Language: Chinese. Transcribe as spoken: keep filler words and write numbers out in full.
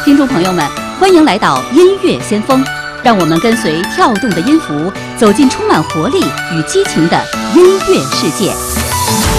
听众朋友们，欢迎来到音乐先锋，让我们跟随跳动的音符，走进充满活力与激情的音乐世界。